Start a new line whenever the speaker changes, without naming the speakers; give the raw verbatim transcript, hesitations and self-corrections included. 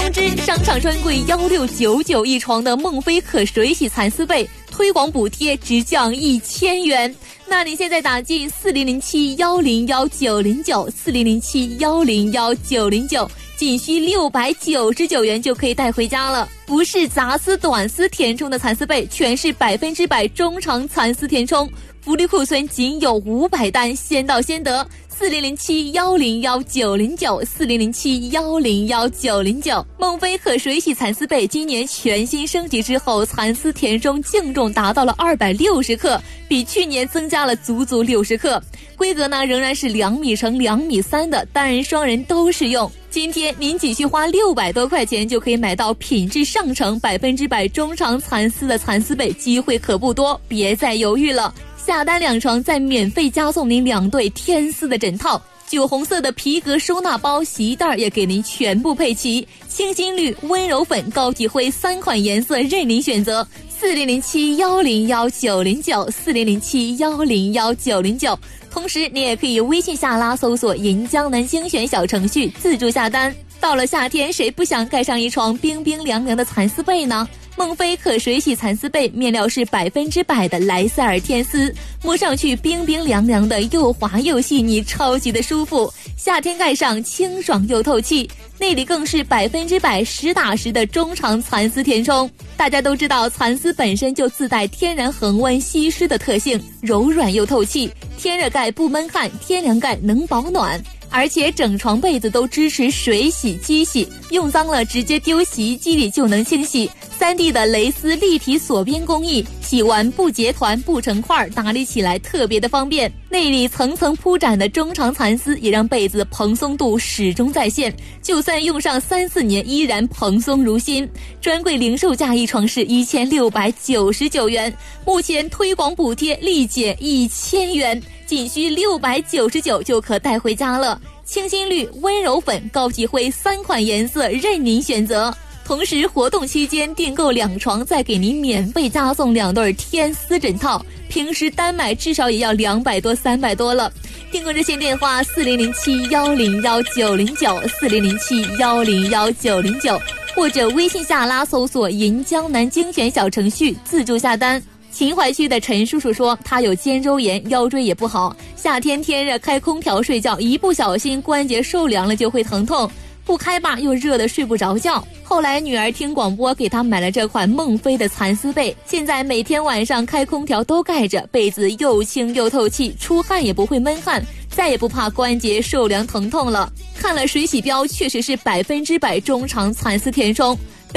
通知，商场专柜幺六九九一床的梦飞可水洗蚕丝被推广补贴直降一千元。那你现在打进四零零七幺零幺九零九四零零七幺零幺九零九，仅需六百九十九元就可以带回家了。不是杂丝短丝填充的蚕丝被，全是百分之百中长蚕丝填充，福利库存仅有五百单，先到先得。四零零七幺零幺九零九四零零七幺零幺九零九，梦飞可水洗蚕丝被今年全新升级之后，蚕丝填充净重达到了二百六十克，比去年增加了足足六十克。规格呢仍然是两米乘两米三的，单人双人都适用。今天您仅需花六百多块钱就可以买到品质上乘百分之百中长蚕丝的蚕丝被，机会可不多，别再犹豫了。下单两床再免费加送您两对天丝的枕套，酒红色的皮革收纳包、洗衣袋也给您全部配齐，清新绿、温柔粉、高级灰三款颜色任您选择。四零零七幺零幺九零九四零零七幺零幺九零九，同时你也可以微信下拉搜索银江南精选小程序自助下单。到了夏天，谁不想盖上一床冰冰凉凉的蚕丝被呢？梦飞可水洗蚕丝被面料是百分之百的莱塞尔天丝，摸上去冰冰凉凉的，又滑又细腻，超级的舒服。夏天盖上清爽又透气，内里更是百分之百实打实的中长蚕丝填充。大家都知道，蚕丝本身就自带天然恒温吸湿的特性，柔软又透气，天热盖不闷汗，天凉盖能保暖。而且整床被子都支持水洗机洗，用脏了直接丢洗衣机里就能清洗。三 D 的蕾丝立体锁边工艺，洗完不结团不成块，打理起来特别的方便。内里层层铺展的中长蚕丝也让被子蓬松度始终在线，就算用上三四年依然蓬松如新。专柜零售价一床是一千六百九十九元，目前推广补贴立减一千元，仅需六百九十九就可带回家了。清新绿、温柔粉、高级灰三款颜色任您选择。同时活动期间订购两床再给您免费加送两对天丝枕套，平时单买至少也要两百多三百多了。订购热线电话四零零七幺零幺九零九四零零七幺零幺九零九，或者微信下拉搜索银江南精选小程序自助下单。秦淮区的陈叔叔说，他有肩周炎，腰椎也不好，夏天天热开空调睡觉，一不小心关节受凉了就会疼痛，不开吧又热得睡不着觉。后来女儿听广播给他买了这款梦飞的蚕丝被，现在每天晚上开空调都盖着，被子又轻又透气，出汗也不会闷汗，再也不怕关节受凉疼痛了。看了水洗标，确实是百分之百中长蚕丝填充，